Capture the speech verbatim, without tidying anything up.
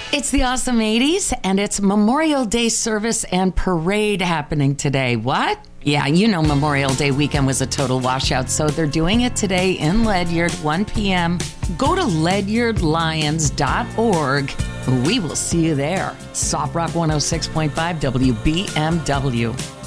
It's the Awesome eighties, and it's Memorial Day service and parade happening today. What? Yeah, you know Memorial Day weekend was a total washout, so they're doing it today in Ledyard, one p.m. Go to ledyard lions dot org. We will see you there. Soft Rock one oh six point five W B M W.